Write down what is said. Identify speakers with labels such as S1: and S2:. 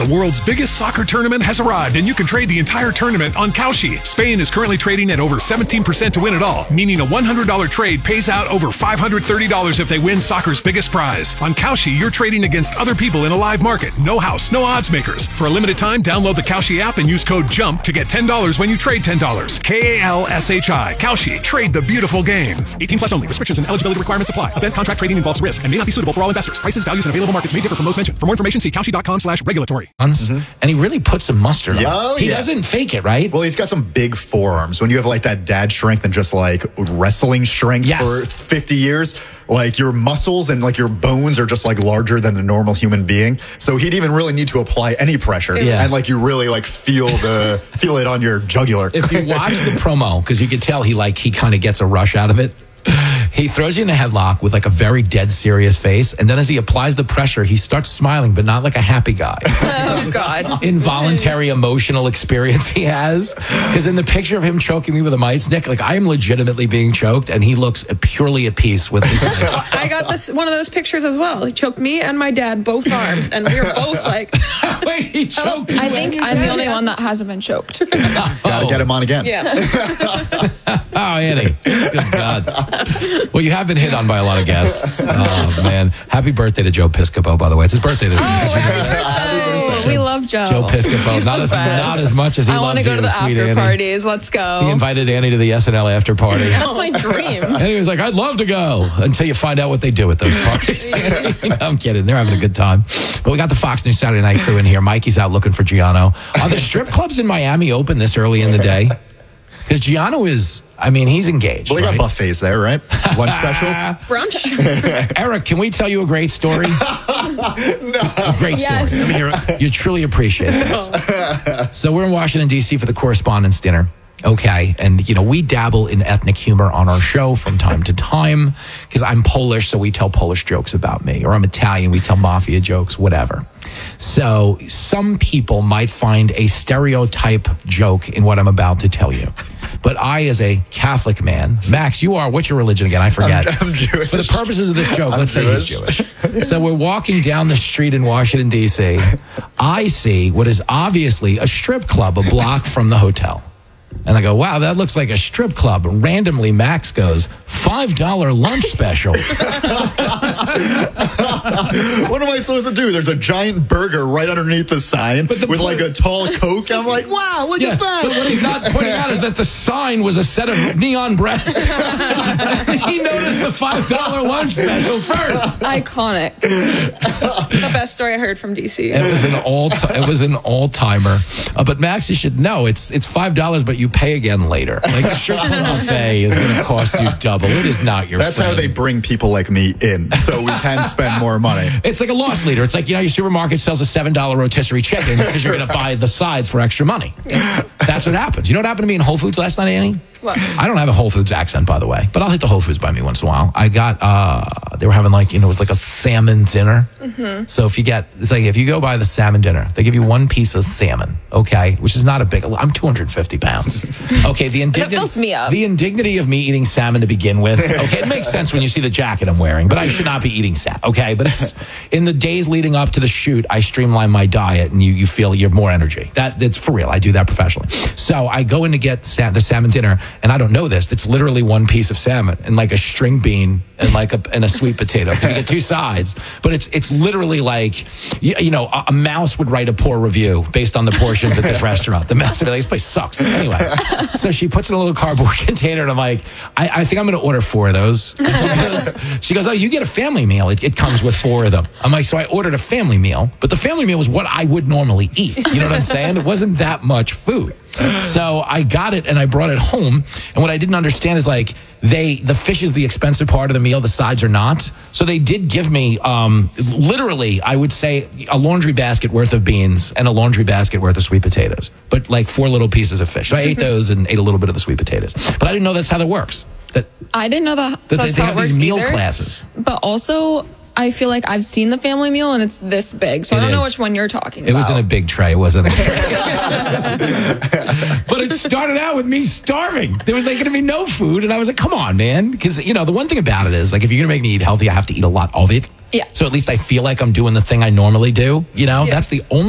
S1: The world's biggest soccer tournament has arrived, and you can trade the entire tournament on Kalshi. Spain is currently trading at over 17% to win it all, meaning a $100 trade pays out over $530 if they win soccer's biggest prize. On Kalshi, you're trading against other people in a live market. No house, no odds makers. For a limited time, download the Kalshi app and use code JUMP to get $10 when you trade $10. Kalshi. Kalshi. Trade the beautiful game. 18 plus only. Restrictions and eligibility requirements apply. Event contract trading involves risk and may not be suitable for all investors. Prices, values, and available markets may differ from those mentioned. For more information, see Kalshi.com/regulatory.
S2: And he really puts some mustard on. He doesn't fake it, right?
S3: Well, he's got some big forearms. When you have like that dad strength and just like wrestling strength for 50 years, like your muscles and like your bones are just like larger than a normal human being. So he'd even really need to apply any pressure. And like you really like feel it on your jugular.
S2: If you watch the promo, because you can tell he kind of gets a rush out of it. He throws you in a headlock with like a very dead serious face, and then as he applies the pressure, he starts smiling, but not like a happy guy.
S4: Oh God!
S2: Involuntary emotional experience he has, because in the picture of him choking me with a mites, Nick, like I am legitimately being choked, and he looks purely at peace with his life.
S4: I got one of those pictures as well. He choked me and my dad, both arms, and we were both like.
S2: Wait, he choked you.
S5: I think I'm the only one that hasn't been choked.
S3: Gotta get him on again.
S4: Yeah.
S2: Oh, Annie. Good God. Well, you have been hit on by a lot of guests. Oh, man. Happy birthday to Joe Piscopo, by the way. It's his birthday this week.
S5: Oh, we love Joe.
S2: Joe Piscopo.
S5: He's
S2: not as much as he
S5: I
S2: loves you.
S5: want to go to the after
S2: Annie.
S5: parties. Let's go.
S2: He invited Annie to the SNL after party.
S5: That's my dream.
S2: And he was like, I'd love to go, until you find out what they do at those parties. No, I'm kidding. They're having a good time. But we got the Fox News Saturday Night crew in here. Mikey's out looking for Giano. Are the strip clubs in Miami open this early in the day? Because Giano is, he's engaged.
S3: Well, they got buffets there, right? Lunch specials?
S4: Brunch?
S2: Eric, can we tell you a great story?
S3: No.
S2: A great story. You truly appreciate this. So we're in Washington, D.C. for the Correspondents' Dinner. Okay, and we dabble in ethnic humor on our show from time to time, because I'm Polish, so we tell Polish jokes about me, or I'm Italian, we tell mafia jokes, whatever. So some people might find a stereotype joke in what I'm about to tell you. But I, as a Catholic man, Max, what's your religion again? I forget.
S3: I'm Jewish.
S2: For the purposes of this joke, let's say he's Jewish. So we're walking down the street in Washington, D.C. I see what is obviously a strip club a block from the hotel. And I go, wow, that looks like a strip club. And randomly, Max goes, $5 lunch special.
S3: What am I supposed to do? There's a giant burger right underneath the sign with like a tall Coke. I'm like, wow, look at that.
S2: But what he's not pointing out is that the sign was a set of neon breasts. He noticed the $5 lunch special first.
S5: Iconic.
S4: The best story I heard from DC.
S2: It was an all-timer. But Max, you should know, it's $5, but you pay again later. Like a strip club buffet is going to cost you double. It is not your
S3: That's
S2: friend.
S3: how they bring people like me in, so we can spend more money.
S2: It's like a loss leader. It's like, your supermarket sells a $7 rotisserie chicken because you're going to buy the sides for extra money. That's what happens. You know what happened to me in Whole Foods last night, Annie?
S4: What?
S2: I don't have a Whole Foods accent, by the way, but I'll hit the Whole Foods by me once in a while. I got, they were having it was like a salmon dinner. Mm-hmm. So if you go buy the salmon dinner, they give you one piece of salmon, okay, which is not a big, I'm 250 pounds. Okay,
S5: That fills me up.
S2: The indignity of me eating salmon to begin with, okay, it makes sense when you see the jacket I'm wearing, but I should not be eating salmon, okay, but it's, in the days leading up to the shoot, I streamline my diet and you feel you have more energy. That's for real, I do that professionally. So I go in to get the salmon dinner, and I don't know this, it's literally one piece of salmon and like a string bean and like a sweet potato. You get two sides, but it's literally like, a mouse would write a poor review based on the portions at this restaurant. The mouse would be like, this place sucks. Anyway, so she puts it in a little cardboard container, and I'm like, I think I'm going to order 4 of those. She goes, oh, you get a family meal. It comes with 4 of them. I'm like, so I ordered a family meal, but the family meal was what I would normally eat. You know what I'm saying? It wasn't that much food. So I got it and I brought it home. And what I didn't understand is like the fish is the expensive part of the meal. The sides are not. So they did give me literally, I would say, a laundry basket worth of beans and a laundry basket worth of sweet potatoes, but like 4 little pieces of fish. So I ate those and ate a little bit of the sweet potatoes. But I didn't know that's how that works.
S5: I didn't know that's
S2: they
S5: how it
S2: have
S5: works
S2: these meal
S5: either.
S2: classes.
S5: But also, I feel like I've seen the family meal and it's this big, so I don't know which one you're talking about.
S2: It was in a big tray. It wasn't a tray. But it started out with me starving. There was like going to be no food, and I was like, come on, man. Because, the one thing about it is, like, if you're going to make me eat healthy, I have to eat a lot of it.
S5: Yeah.
S2: So at least I feel like I'm doing the thing I normally do. That's the only